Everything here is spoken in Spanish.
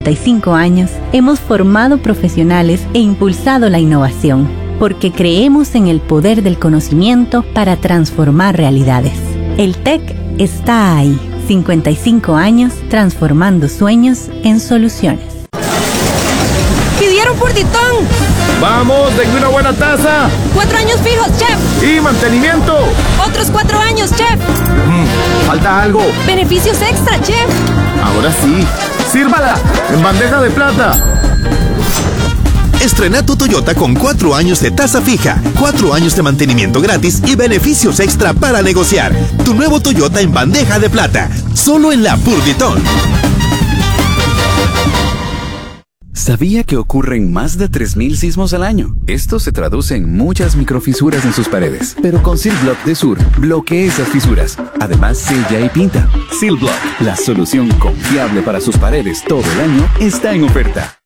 55 años, hemos formado profesionales e impulsado la innovación, porque creemos en el poder del conocimiento para transformar realidades. El TEC está ahí, 55 años transformando sueños en soluciones. ¡Pidieron Purditón! ¡Vamos! ¡Denme una buena taza! 4 años fijos, chef. ¡Y mantenimiento! Otros 4 años, chef. Falta algo. Beneficios extra, chef. Ahora sí. ¡Sírvala! ¡En bandeja de plata! Estrena tu Toyota con 4 años de tasa fija, 4 años de mantenimiento gratis y beneficios extra para negociar. Tu nuevo Toyota en bandeja de plata, solo en la Purditón. ¿Sabía que ocurren más de 3.000 sismos al año? Esto se traduce en muchas microfisuras en sus paredes. Pero con Silblock de Sur, bloquea esas fisuras. Además, sella y pinta. Silblock, la solución confiable para sus paredes todo el año, está en oferta.